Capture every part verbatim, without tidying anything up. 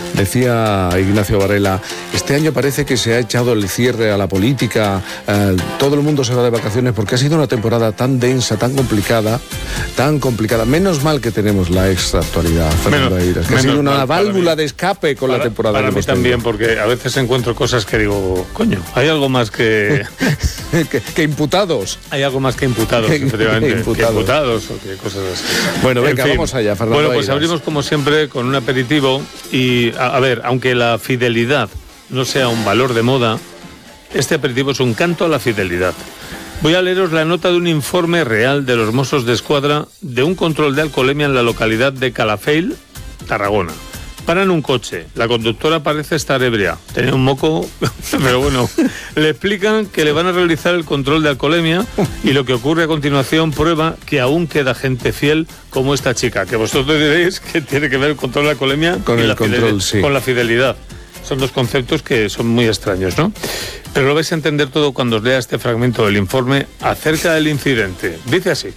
Decía Ignacio Varela, este año parece que se ha echado el cierre a la política, eh, todo el mundo se va de vacaciones porque ha sido una temporada tan densa, tan complicada, tan complicada. Menos mal que tenemos la extraactualidad, Fernando Eiras, que ha sido una válvula de escape con para, la temporada para que mí hemos también, tenido. porque a veces encuentro cosas que digo, coño, hay algo más que... que, que imputados. Hay algo más que imputados, que, efectivamente. Que imputados. Que imputados o que cosas así. Bueno, venga, en fin, vamos allá, Fernando Bueno, pues Eiras. abrimos como siempre con un aperitivo y, a, a ver, aunque la fidelidad no sea un valor de moda, este aperitivo es un canto a la fidelidad. Voy a leeros la nota de un informe real de los Mossos de Escuadra de un control de alcoholemia en la localidad de Calafell, Tarragona. Paran un coche, la conductora parece estar ebria, tenía un moco, pero bueno, le explican que le van a realizar el control de alcoholemia y lo que ocurre a continuación prueba que aún queda gente fiel como esta chica, que vosotros diréis que tiene que ver el control de alcoholemia con y el la control, sí. con la fidelidad. Son dos conceptos que son muy extraños, ¿no? Pero lo vais a entender todo cuando os lea este fragmento del informe acerca del incidente. Dice así.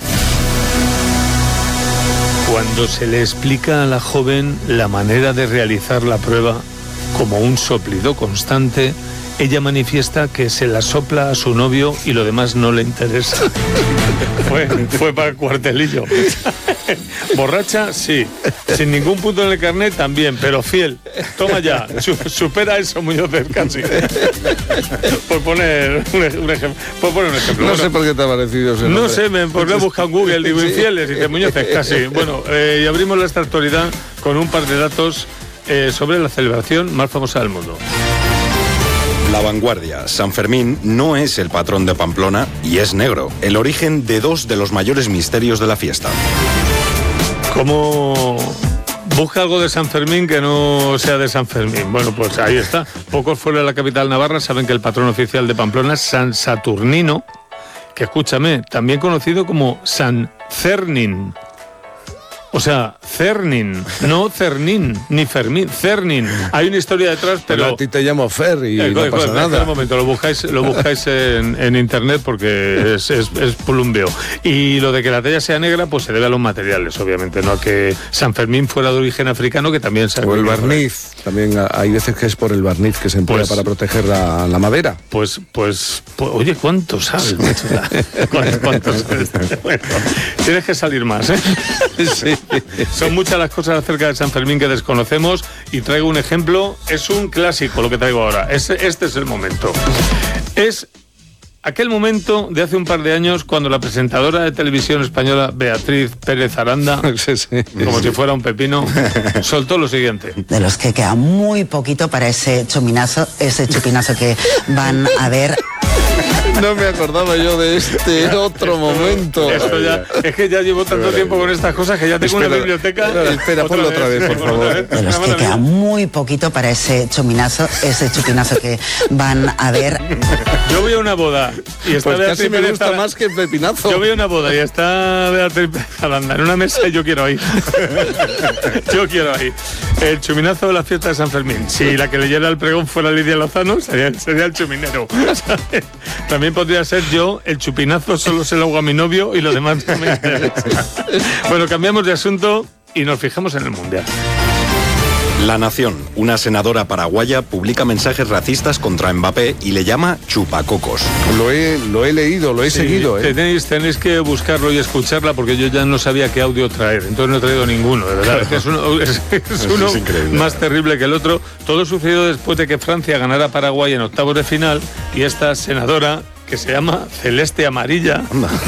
Cuando se le explica a la joven la manera de realizar la prueba como un soplido constante, ella manifiesta que se la sopla a su novio y lo demás no le interesa. fue, fue para el cuartelillo. Borracha, sí. Sin ningún punto en el carnet, también, pero fiel. Toma ya, su, supera eso, Muñoz casi. Por poner un, un, ejemplo, por poner un ejemplo. No bueno, sé por qué te ha parecido ese No nombre. sé, me pues lo he buscado en Google, digo, infieles, y dice Muñoz casi. Bueno, eh, y abrimos esta actualidad con un par de datos eh, sobre la celebración más famosa del mundo. La Vanguardia. San Fermín no es el patrón de Pamplona y es negro, el origen de dos de los mayores misterios de la fiesta. ¿Cómo busca algo de San Fermín que no sea de San Fermín? Bueno, pues ahí está. Pocos fuera de la capital navarra saben que el patrón oficial de Pamplona es San Saturnino, que escúchame, también conocido como San Cernin. O sea, Cernin, no Cernín, ni Fermín, Cernin. Hay una historia detrás, pero... Pero a ti te llamo Fer y eh, no eh, pasa eh, nada. Un momento, lo buscáis, lo buscáis en, en internet porque es, es, es pulumbeo. Y lo de que la talla sea negra, pues se debe a los materiales, obviamente, no a que San Fermín fuera de origen africano, que también se... O el barniz, también hay veces que es por el barniz que se emplea Pues- para proteger la, la madera. Pues, pues, pues, oye, ¿cuánto sabes? macho? ¿Cuánto, cuánto sabes? Bueno, tienes que salir más, ¿eh? Sí. Son muchas las cosas acerca de San Fermín que desconocemos y traigo un ejemplo. Es un clásico lo que traigo ahora. Este, este es el momento. Es aquel momento de hace un par de años cuando la presentadora de televisión española Beatriz Pérez Aranda, Sí, sí. como si fuera un pepino, soltó lo siguiente. De los que queda muy poquito para ese chuminazo, ese chupinazo que van a ver. No me acordaba yo de este otro momento. Esto ya, es que ya llevo tanto tiempo con estas cosas que ya tengo Espera, una biblioteca. espera, espera, ponlo otra vez, por ponlo favor. otra vez. De los que queda muy poquito para ese chuminazo, ese chupinazo que van a ver. Yo voy a una boda y está Pues Beatriz casi me Pérez gusta Aranda. más que el pepinazo. Yo voy a una boda y está Beatriz Pérez Aranda en una mesa y yo quiero ir. Yo quiero ir. El chuminazo de la fiesta de San Fermín. Si la que leyera el pregón fuera Lidia Lozano, sería, sería el chuminero. ¿Sabes? También podría ser yo, el chupinazo solo se lo hago a mi novio y lo demás no me interesa. Bueno, cambiamos de asunto y nos fijamos en el Mundial. La Nación. Una senadora paraguaya publica mensajes racistas contra Mbappé y le llama chupacocos. Lo he, lo he leído, lo he Sí, seguido. ¿eh? tenéis, tenéis que buscarlo y escucharla porque yo ya no sabía qué audio traer, entonces no he traído ninguno, de verdad. Es que es uno, es, es uno es increíble. más terrible que el otro. Todo sucedió después de que Francia ganara a Paraguay en octavos de final y esta senadora, que se llama Celeste Amarilla,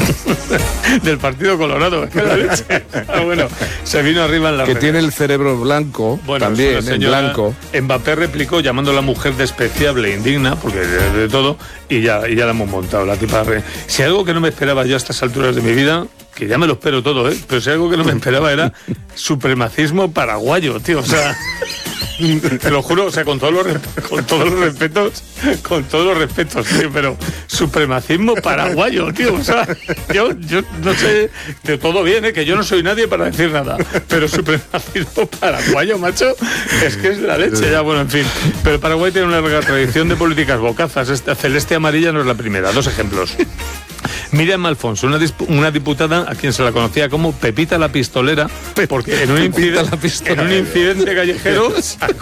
del Partido Colorado, que la leche. Ah, bueno, se vino arriba en la Que tiene el cerebro blanco, Bueno, también, es una en señora- blanco. Mbappé replicó llamando a la mujer despreciable e indigna, porque de, de todo, y ya, y ya la hemos montado, la tipa. Re... Si algo que no me esperaba yo a estas alturas de mi vida, que ya me lo espero todo, ¿eh? Pero si algo que no me esperaba era supremacismo paraguayo, tío, o sea... Te lo juro, o sea, con todos los con todos los respetos, con todos los respetos, tío, pero supremacismo paraguayo, tío, o sea, yo, yo no sé, de todo bien, ¿eh? Que yo no soy nadie para decir nada, pero supremacismo paraguayo, macho, es que es la leche, ya, bueno, en fin. Pero Paraguay tiene una larga tradición de políticas bocazas. Esta Celeste Amarilla no es la primera. Dos ejemplos. Miriam Alfonso, una, una diputada a quien se la conocía como Pepita la Pistolera, porque en un, Pepita inciden- la Pistolera. en un incidente callejero